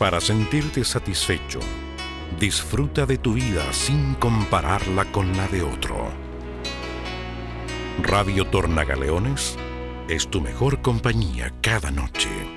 Para sentirte satisfecho, disfruta de tu vida sin compararla con la de otro. Radio Tornagaleones es tu mejor compañía cada noche.